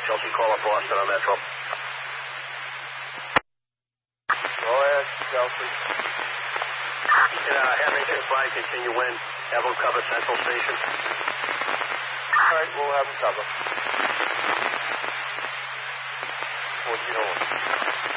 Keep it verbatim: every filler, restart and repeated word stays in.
Chelsea, call up Boston on Metro. Go ahead, Chelsea. Uh, have agent five continue in. Have them cover Central Station. All right, we'll have them cover. fourteen oh one.